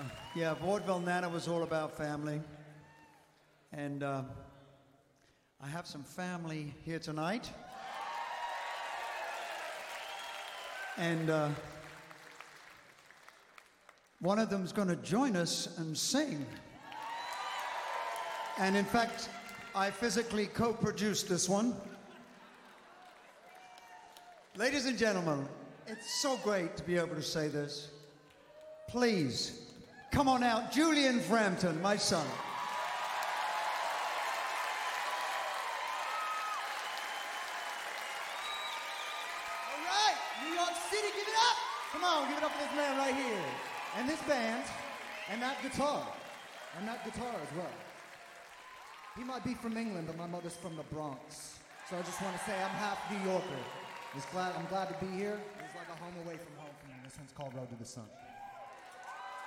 Yeah, Vaudeville Nana was all about family. And I have some family here tonight. And one of them's going to join us and sing. And in fact, I physically co-produced this one. Ladies and gentlemen, it's so great to be able to say this. Please, come on out, Julian Frampton, my son. All right, New York City, give it up! Come on, give it up for this man right here. And this band, and that guitar. And that guitar as well. He might be from England, but my mother's from the Bronx. So I just want to say I'm half New Yorker. I'm glad to be here. It's like a home away from home for me. This one's called Road to the Sun.